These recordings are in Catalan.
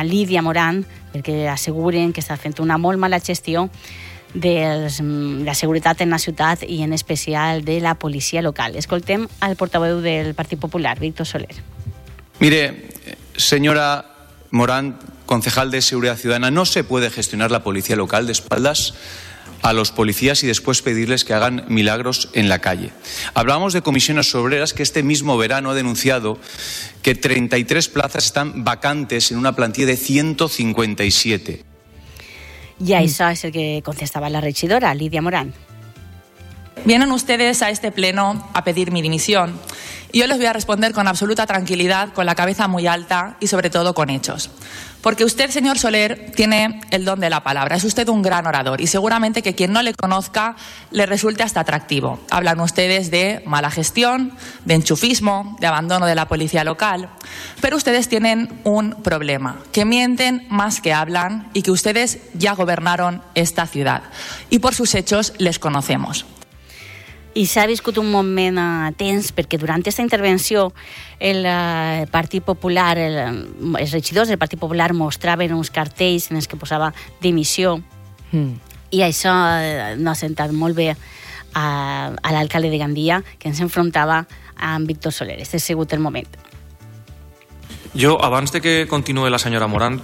Lídia Moran, perquè asseguren que està fent una molt mala gestió de la seguretat en la ciutat i en especial de la policia local. Escoltem al portaveu del Partit Popular, Víctor Soler. Mire, señora Morán, concejal de Seguridad Ciudadana, no se puede gestionar la policía local de espaldas a los policías y después pedirles que hagan milagros en la calle. Hablamos de comisiones obreras que este mismo verano ha denunciado que 33 plazas están vacantes en una plantilla de 157. Y a eso es el que contestaba la regidora, Lídia Morán. Vienen ustedes a este pleno a pedir mi dimisión y yo les voy a responder con absoluta tranquilidad, con la cabeza muy alta y sobre todo con hechos. Porque usted, señor Soler, tiene el don de la palabra. Es usted un gran orador y seguramente que quien no le conozca le resulte hasta atractivo. Hablan ustedes de mala gestión, de enchufismo, de abandono de la policía local. Pero ustedes tienen un problema, que mienten más que hablan y que ustedes ya gobernaron esta ciudad. Y por sus hechos les conocemos. I s'ha viscut un moment tens perquè durant aquesta intervenció el Partit Popular, els regidors del Partit Popular mostraven uns cartells en els que posava dimissió i això no ha sentat molt bé a l'alcalde de Gandia, que ens enfrontava amb Víctor Soler. Este ha sigut el moment. Jo, abans de que continuï la senyora Morant,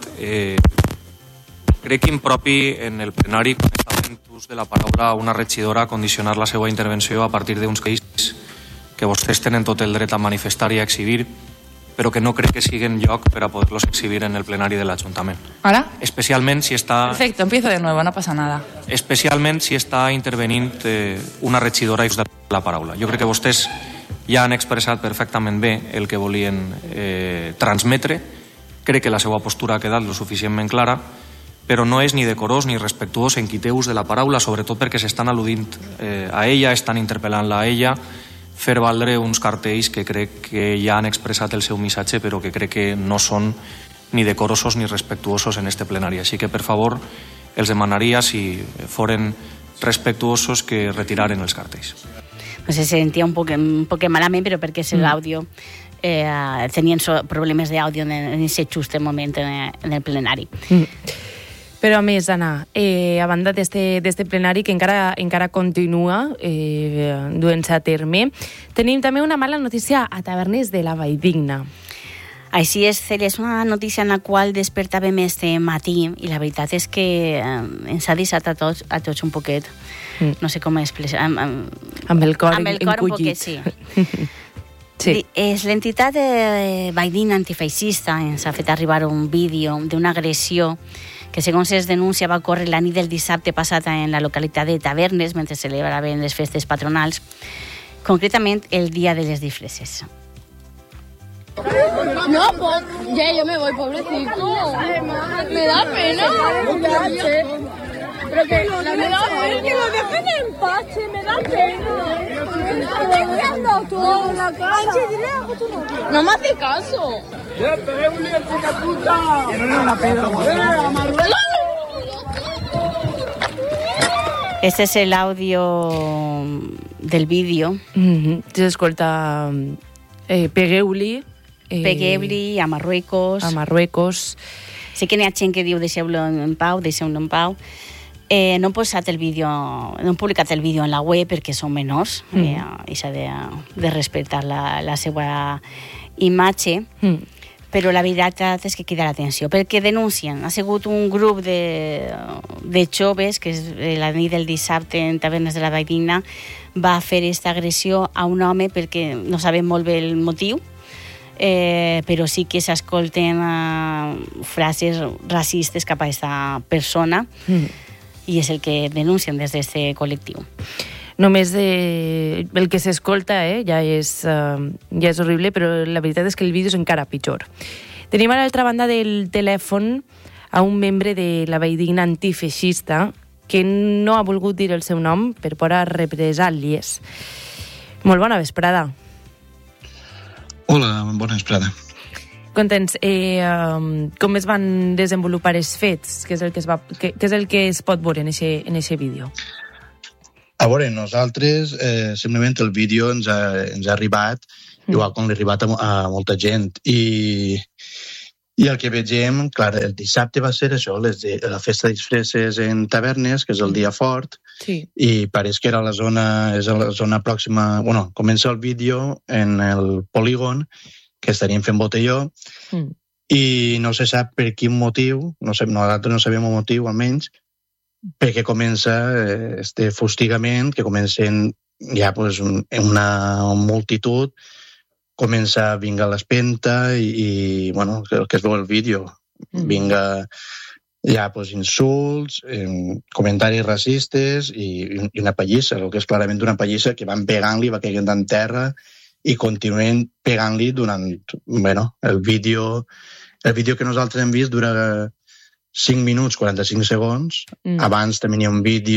crec impropi en el plenari, quan està fent ús de la paraula a una regidora, condicionar la seva intervenció a partir d'uns casos que vostès tenen tot el dret a manifestar i a exhibir, però que no crec que siguin lloc per a poder-los exhibir en el plenari de l'Ajuntament. ¿Ahora? Especialment si està... Perfecto, empiezo de nuevo, no pasa nada. Especialment si està intervenint una regidora i de la paraula. Jo crec que vostès ja han expressat perfectament bé el que volien transmetre. Crec que la seva postura ha quedat lo suficientment clara, però no és ni decorós ni respectuós en qui té ús de la paraula, sobretot perquè s'estan al·ludint a ella, estan interpel·lant-la a ella, fer valdre uns cartells que crec que ja han expressat el seu missatge, però que crec que no són ni decorosos ni respectuosos en este plenari. Així que, per favor, els demanaria, si foren respectuosos, que retiraren els cartells. Pues se sentia un poc malament, però perquè és l'àudio. Tenien problemes d'àudio en aquest just moment en el plenari. Però a més, Anna, a banda d'este plenari que encara continua duent-se a terme, tenim també una mala notícia a Tavernes de la Valldigna. Així és, Cel, és una notícia en la qual despertàvem este matí i la veritat és que ens ha deixat a tots un poquet, no sé com expressar, amb el cor un poquet, sí. Sí. És l'entitat de Valldigna antifeixista ens ha fet arribar un vídeo d'una agressió que, segons es denuncia, va córrer la nit del dissabte passat en la localitat de Tavernes mentre celebraven les festes patronals, concretament el dia de les disfresses. No, pues ya yo me voy, pobrecito. Me da pena. Pero que me da pena que lo dejen en paz, me da pena. Estoy viendo todo la casa. No me hace caso. Este és l'àudio del vídeo. S'escolta pegueu-li a Marruecos. Sé que n'hi ha gent que diu deixeu-lo en pau. No han posat el vídeo, no han publicat el vídeo en la web perquè són menors i s'ha de respectar la seva imatge, però la veritat és que crida l'atenció perquè denuncien. Ha sigut un grup de joves que la nit del dissabte en Tavernes de la Valldigna va fer aquesta agressió a un home perquè no sabem molt bé el motiu, però sí que s'escolten frases racistes cap a aquesta persona i és el que denuncien des d'aquest col·lectiu. Només el que s'escolta ja és horrible, però la veritat és que el vídeo és encara pitjor. Tenim a l'altra banda del telèfon a un membre de la Valldigna antifeixista que no ha volgut dir el seu nom per por a represàlies. Molt bona vesprada. Hola, bona vesprada. Contents, com es van desenvolupar els fets? Què és el que es pot veure en aquest vídeo? A veure, nosaltres, simplement el vídeo ens ha arribat, igual com l'ha arribat a molta gent, i I el que vegem, clar, el dissabte va ser això, la festa de disfresses en Tavernes, que és el dia fort, i pareix que era la zona pròxima... Bueno, comença el vídeo en el polígon, que estarien fent botelló, i no se sap per quin motiu, nosaltres no sabem el motiu almenys, perquè comença este fustigament, que comencen ja una multitud, comença a vinga l'espenta i bueno, el que es veu el vídeo, vinga ja insults, comentaris racistes i una pallissa, el que és clarament una pallissa que van pegant-li, va caient en terra i continuen pegant-li durant el vídeo que nosaltres hem vist dura 5 minuts 45 segons. Abans també hi ha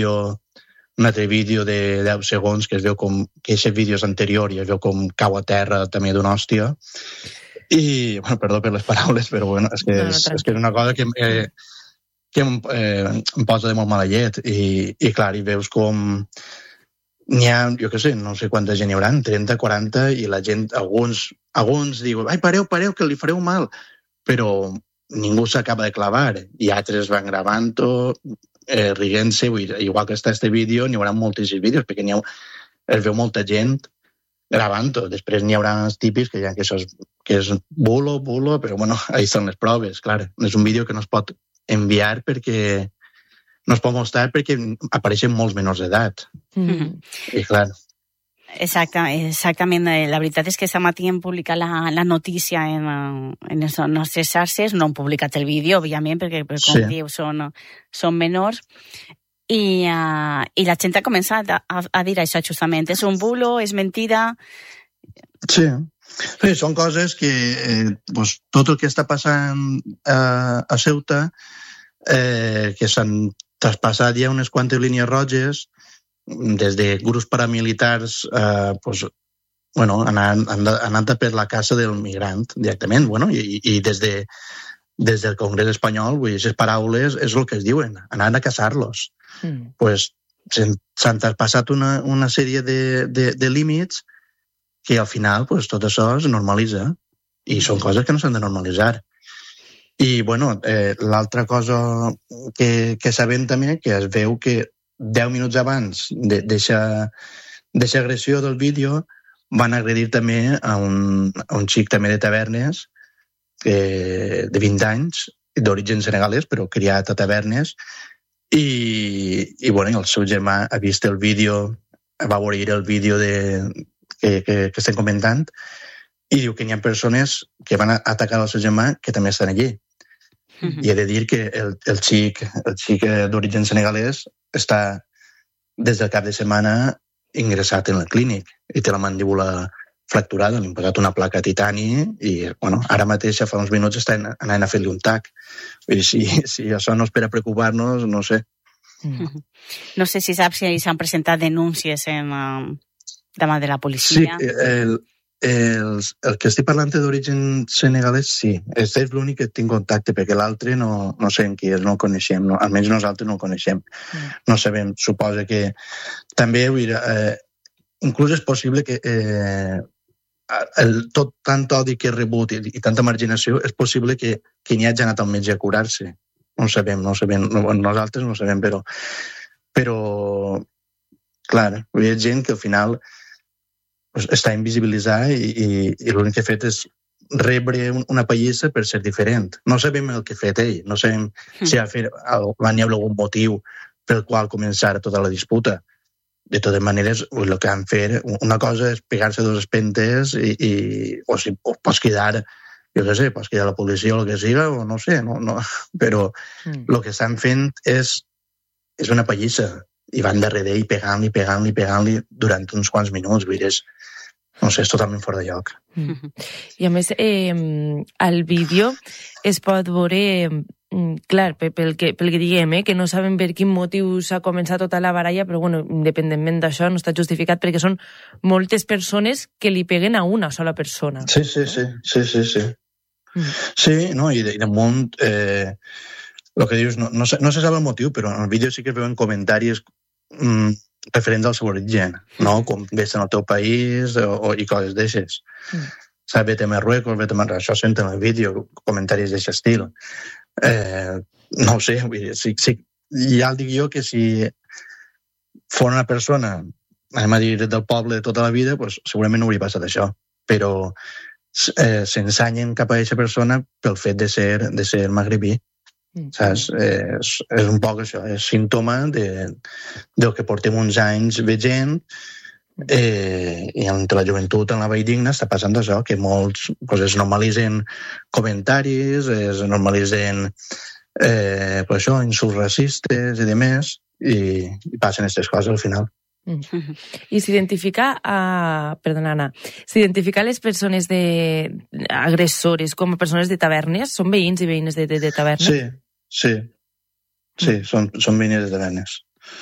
un altre vídeo de 10 segons que es veu com que aquest vídeo és anterior i es veu com cau a terra també d'una hòstia. I, perdó per les paraules, però és que és una cosa que em posa de molt mala llet. I clar, hi veus com n'hi ha, jo què sé, no sé quanta gent hi haurà, 30, 40, i la gent, alguns diuen, ai, pareu, que li fareu mal, però ningú s'acaba de clavar, i altres van gravant-ho, riguent-se, igual que està este vídeo, n'hi haurà moltíssims vídeos, perquè es veu molta gent gravant-ho. Després n'hi haurà els típics que és bulo, però bueno, ahí són les proves, clar. És un vídeo que no es pot enviar perquè no es pot mostrar perquè apareixen molts menors d'edat. I clar... Exactament. La veritat és que aquest matí hem publicat la notícia en les nostres xarxes, no hem publicat el vídeo, òbviament, perquè com diu, són menors, i la gent ha començat a dir això justament. És un bulo, és mentida... Sí, són coses que tot el que està passant a Ceuta, que s'han traspassat ja unes quantes línies roges, des de grups paramilitars anant per la casa del migrant directament, i des del Congrés espanyol, aquestes paraules és el que es diuen, anant a caçar-los. S'han traspassat una sèrie de límits que al final tot això es normalitza, i són coses que no s'han de normalitzar. I l'altra cosa que sabem també, que es veu que 10 minuts abans d'aquesta agressió del vídeo van agredir també a un xic també de Tavernes de 20 anys, d'origen senegalès, però criat a Tavernes, i el seu germà ha vist el vídeo, va veure el vídeo que estem comentant, i diu que hi ha persones que van atacar el seu germà que també estan allí. I he de dir que el xic d'origen senegalès està des del cap de setmana ingressat en la clínica i té la mandíbula fracturada, li han posat una placa de titani i ara mateix, fa uns minuts, està anant a fer-li un tac. Si això no és per a preocupar-nos, no sé. No sé si saps si s'han presentat denúncies davant de la policia. Sí, el que estic parlant d'origen senegalès, sí. Este és l'únic que tinc contacte, perquè l'altre no sé en qui és, no el coneixem. Almenys nosaltres no el coneixem. No sabem. Suposa que també, inclús és possible que tot tant odi que he rebut i tanta marginació, és possible que n'hi hagi anat al metge a curar-se. No ho sabem. Nosaltres no ho sabem, però clar, hi ha gent que al final està invisibilitzada i l'únic que ha fet és rebre una pallissa per ser diferent. No sabem el que ha fet ell, no sabem si van hi haver algun motiu pel qual començar tota la disputa. De totes maneres, el que han fet, una cosa és pegar-se dos espentes o si pots cridar, jo què sé, pots cridar a la policia o el que siga, o no sé, però el que estan fent és una pallissa. I van darrere i pegant-li durant uns quants minuts. No sé, és totalment fora de lloc. I a més, al vídeo es pot veure, clar, pel que diguem, que no sabem per quin motiu s'ha començat tota la baralla, però independentment d'això no està justificat perquè són moltes persones que li peguen a una sola persona. Sí. Sí, i damunt... El que dius, no se sap el motiu, però en el vídeo sí que es veuen comentaris referents al seu origen, com ves en el teu país i coses d'aixes. saps, vete a Marruecos, això senten el vídeo, comentaris d'aquest estil. No ho sé, ja el dic jo que si fos una persona, anem a dir, del poble de tota la vida, pues, segurament no hauria passat això, però s'ensanyen cap a aquesta persona pel fet de ser magrebí. Saps? És un poc això, és símptoma del que portem uns anys veient, i entre la joventut en la Valldigna està passant això, que molts es normalitzen comentaris, es normalitzen insults racistes i demés, i passen aquestes coses al final. I s'identifica, perdona Anna, s'identifica les persones agressores com a persones de tavernes? Són veïns i veïnes de tavernes? Sí, són veïnes de tavernes.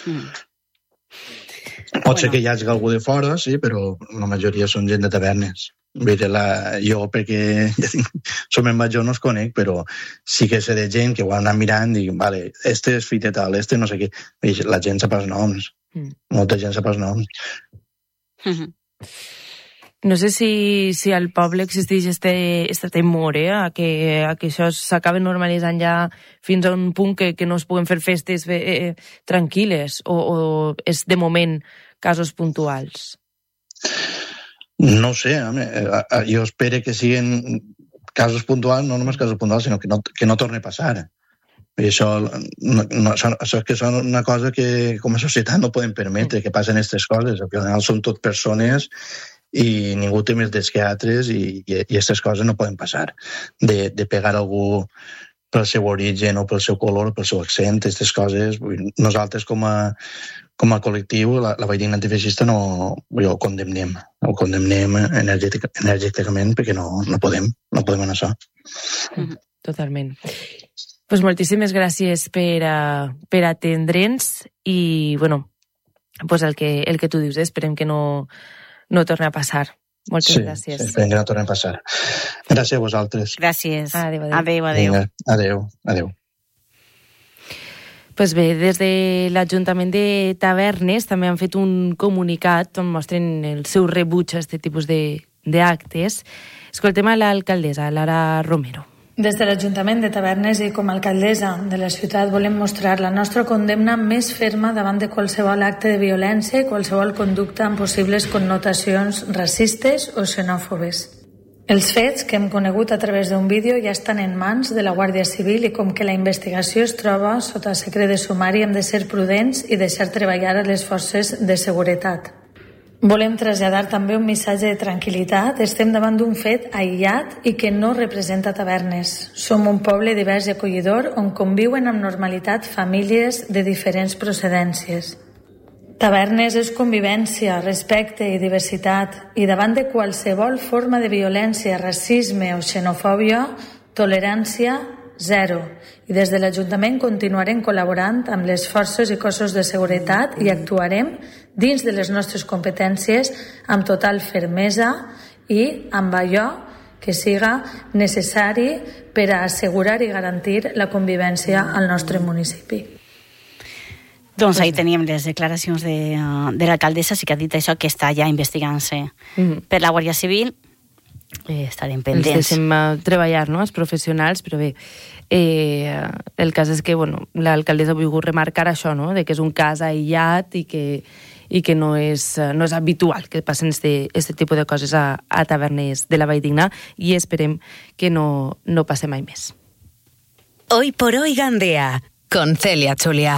Pot ser que hi hagi algú de fora, sí, però la majoria són gent de tavernes. Jo, perquè som en major, no els conec, però sí que sé de gent que ho ha anat mirant i dic, vale, este és fill de tal, este no sé què. La gent sap els noms. Molta gent sap els noms. No sé si al poble existeix este temor, a que això s'acabi normalitzant ja fins a un punt que no es puguen fer festes tranquil·les, o és de moment casos puntuals? No sé, jo espero que siguin casos puntuals, no només casos puntuals, sinó que no torni a passar. I això és que són una cosa que com a societat no podem permetre que passen aquestes coses. Al final són tot persones i ningú té més drets que altres i aquestes coses no poden passar. De pegar algú pel seu origen o pel seu color o pel seu accent, aquestes coses, nosaltres com a col·lectiu, la Valldigna Antifeixista, ho condemnem. Ho condemnem energèticament perquè no podem anar això. Totalment. Pues moltíssimes gràcies per atendre'ns i, pues el que tu dius, esperem que no torni a passar. Moltes gràcies. Sí, esperem que no torni a passar. Gràcies a vosaltres. Gràcies. Adéu. Adéu. Pues bé, des de l'Ajuntament de Tavernes també han fet un comunicat on mostren el seu rebuig a aquest tipus d'actes. Escoltem a l'alcaldessa, Lara Romero. Des de l'Ajuntament de Tavernes i com a alcaldessa de la ciutat volem mostrar la nostra condemna més ferma davant de qualsevol acte de violència i qualsevol conducta amb possibles connotacions racistes o xenòfobes. Els fets que hem conegut a través d'un vídeo ja estan en mans de la Guàrdia Civil i com que la investigació es troba sota secret de sumari hem de ser prudents i deixar treballar a les forces de seguretat. Volem traslladar també un missatge de tranquil·litat. Estem davant d'un fet aïllat i que no representa Tavernes. Som un poble divers i acollidor on conviuen amb normalitat famílies de diferents procedències. Tavernes és convivència, respecte i diversitat i davant de qualsevol forma de violència, racisme o xenofòbia, tolerància zero. I des de l'Ajuntament continuarem col·laborant amb les forces i cossos de seguretat i actuarem dins de les nostres competències amb total fermesa i amb allò que siga necessari per a assegurar i garantir la convivència al nostre municipi. Doncs ahir teníem les declaracions de l'alcaldessa, sí que ha dit això, que està ja investigant-se per la Guàrdia Civil. Estarem pendents. Ens deixem treballar, no?, els professionals, però bé, el cas és que l'alcaldessa ha volgut remarcar això, no?, de que és un cas aïllat i que no és habitual que passen aquest tipus de coses a Tavernes de la Valldigna i esperem que no passe mai més. Hoy por hoy Gandea, con Celia Chulia.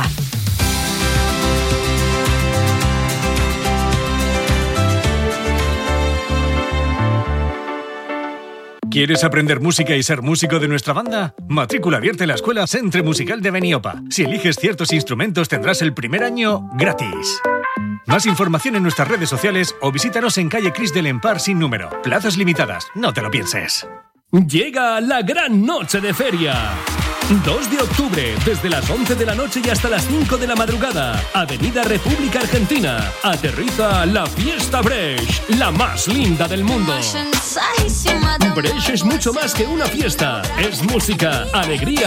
¿Quieres aprender música y ser músico de nuestra banda? Matrícula abierta en la Escuela Centre Musical de Beniopa. Si eliges ciertos instrumentos tendrás el primer año gratis. Más información en nuestras redes sociales o visítanos en calle Cris del Empar sin número. Plazas limitadas, no te lo pienses. Llega la gran noche de feria. 2 de octubre, desde las 11 de la noche y hasta las 5 de la madrugada. Avenida República Argentina. Aterriza la Fiesta Brecht, la más linda del mundo. Brecht es mucho más que una fiesta. Es música, alegría